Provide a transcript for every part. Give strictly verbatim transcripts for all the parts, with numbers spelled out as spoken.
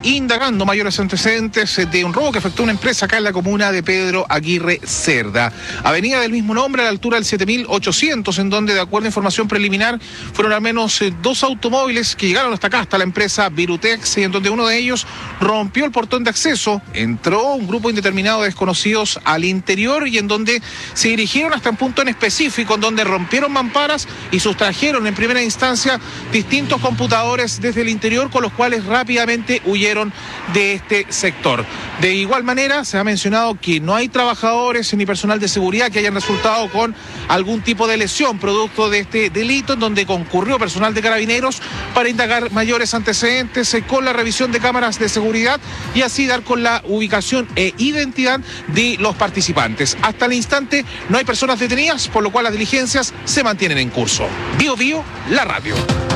indagando mayores antecedentes de un robo que afectó a una empresa acá en la comuna de Pedro Aguirre Cerda. Avenida del mismo nombre, a la altura del siete mil ochocientos, en donde, de acuerdo a información preliminar, fueron al menos eh, dos automóviles que llegaron hasta acá, hasta la empresa Virutex, y en donde uno de ellos rompió el portón de acceso, entró un grupo indeterminado de desconocidos al interior y en donde se dirigieron hasta un punto en específico, en donde rompieron mamparas y sustrajeron en primera instancia distintos computadores desde el interior, con los cuales rápidamente huyeron de este sector. De igual manera, se ha mencionado que no hay trabajadores ni personal de seguridad que hayan resultado con algún tipo de lesión producto de este delito, en donde concurrió personal de Carabineros para indagar mayores antecedentes eh, con la revisión de cámaras de seguridad y así dar con la ubicación e identidad de los participantes. Hasta el instante no hay personas detenidas, por lo cual las diligencias se mantienen en curso. Bio Bio, la radio.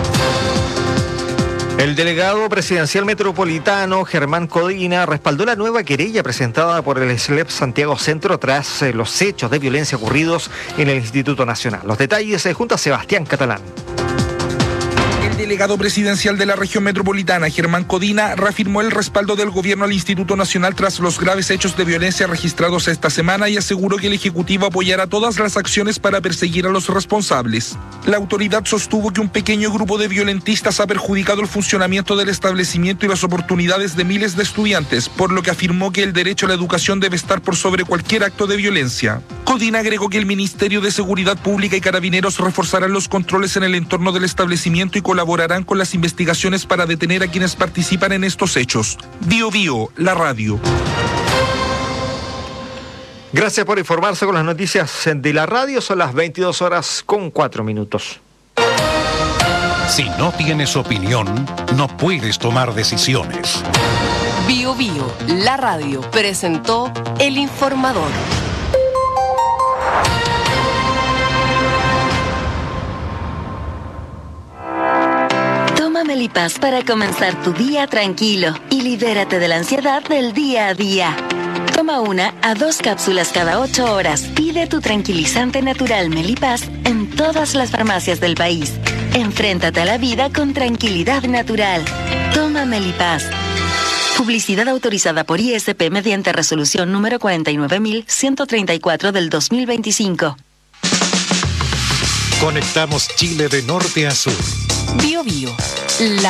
El delegado presidencial metropolitano, Germán Codina, respaldó la nueva querella presentada por el S L E P Santiago Centro tras eh, los hechos de violencia ocurridos en el Instituto Nacional. Los detalles eh, junto a Sebastián Catalán. El delegado presidencial de la región metropolitana, Germán Codina, reafirmó el respaldo del gobierno al Instituto Nacional tras los graves hechos de violencia registrados esta semana y aseguró que el Ejecutivo apoyará todas las acciones para perseguir a los responsables. La autoridad sostuvo que un pequeño grupo de violentistas ha perjudicado el funcionamiento del establecimiento y las oportunidades de miles de estudiantes, por lo que afirmó que el derecho a la educación debe estar por sobre cualquier acto de violencia. Codina agregó que el Ministerio de Seguridad Pública y Carabineros reforzarán los controles en el entorno del establecimiento y colaborarán con las investigaciones para detener a quienes participan en estos hechos. Bio Bio, la radio. Gracias por informarse con las noticias de la radio. Son las veintidós horas con cuatro minutos. Si no tienes opinión, no puedes tomar decisiones. Bio Bio, la radio, presentó El Informador. Toma Melipaz para comenzar tu día tranquilo y libérate de la ansiedad del día a día. Toma una a dos cápsulas cada ocho horas. Pide tu tranquilizante natural Melipaz en todas las farmacias del país. Enfréntate a la vida con tranquilidad natural. Toma Melipaz. Publicidad autorizada por I S P mediante resolución número cuarenta y nueve mil ciento treinta y cuatro del dos mil veinticinco. Conectamos Chile de norte a sur. Bio Bio, la